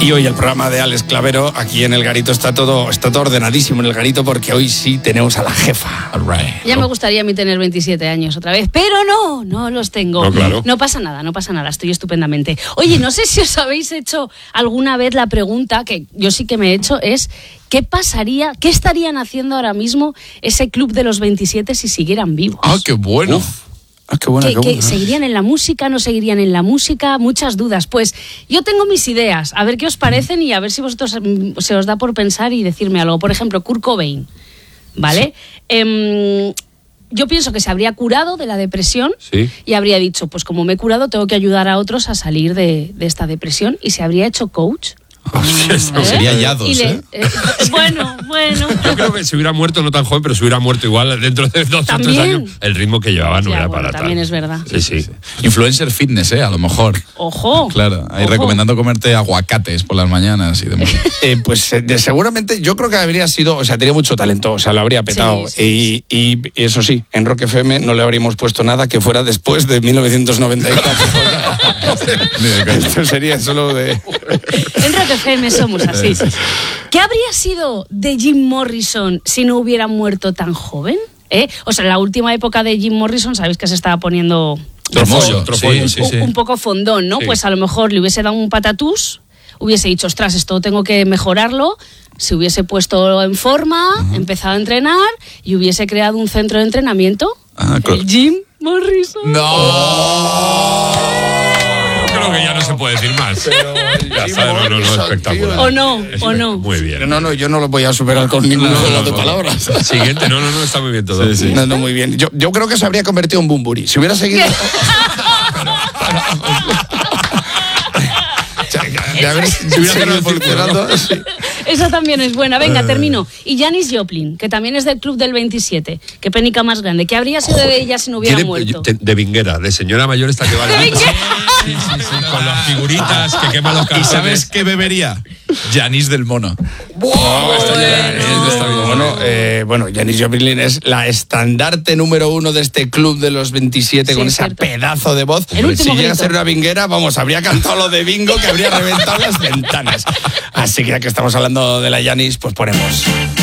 Y hoy el programa de Alex Clavero, aquí en El Garito, está todo ordenadísimo en El Garito, porque hoy sí tenemos a la jefa. Right. Ya me gustaría a mí tener 27 años otra vez, pero no los tengo. No, claro. No pasa nada, estoy estupendamente. Oye, no sé si os habéis hecho alguna vez la pregunta, que yo sí que me he hecho, es ¿qué pasaría, qué estarían haciendo ahora mismo ese club de los 27 si siguieran vivos? ¡Ah, qué bueno! Qué buena, qué buena. ¿Seguirían en la música? ¿No seguirían en la música? Muchas dudas. Pues yo tengo mis ideas, a ver qué os parecen y a ver si vosotros se os da por pensar y decirme algo. Por ejemplo, Kurt Cobain, ¿vale? Yo pienso que se habría curado de la depresión, Sí. y habría dicho, pues como me he curado, tengo que ayudar a otros a salir de esta depresión, y se habría hecho coach. Sería Yados, Y ¿eh? Bueno. Yo creo que si hubiera muerto, no tan joven, pero si hubiera muerto igual dentro de 2 o 3 También. años, el ritmo que llevaba no Ya, era bueno, para también tal. es verdad. Sí. Influencer fitness, a lo mejor. Ojo. Claro, ahí Ojo. recomendando comerte aguacates por las mañanas y demás. Seguramente, yo creo que habría sido, o sea, tenía mucho talento, o sea, lo habría petado. Sí. Y eso sí, en Rock FM no le habríamos puesto nada que fuera después de 1994. Esto sería solo de... En Rock FM somos así. ¿Qué habría sido de Jim Morrison si no hubiera muerto tan joven? O sea, en la última época de Jim Morrison, sabéis que se estaba poniendo Trofóllo, sí. un poco fondón, ¿no? Sí. Pues a lo mejor le hubiese dado un patatús, hubiese dicho, ostras, esto tengo que mejorarlo, se hubiese puesto en forma, empezado a entrenar y hubiese creado un centro de entrenamiento. El Jim Morrison. ¡No! Yo creo que ya no se puede decir más. Ya está, no, espectacular. ¿O no? Muy bien. No, yo no lo voy a superar con ninguna de las palabras. Siguiente, no, está muy bien todo. Sí. No, muy bien. Yo creo que se habría convertido en Bumburi. Si hubiera seguido... Si hubiera seguido evolucionando... sí. Esa también es buena. Venga, termino. Y Janis Joplin, que también es del club del 27. Qué penica más grande. ¿Qué habría sido de ella si no hubiera muerto? De vinguera, de señora mayor esta que va ¿De al vinguera? Sí, con las figuritas que quema los ¿Y calzones. sabes qué bebería? Janis del Mono. Bueno, Janis Joplin es la estandarte número 1 de este club de los 27, Sí, con es esa cierto. pedazo de voz. El último Si llega a grito. ser una vinguera, vamos, habría cantado lo de bingo que habría reventado las ventanas. Así que ya que estamos hablando de la Janis, pues ponemos...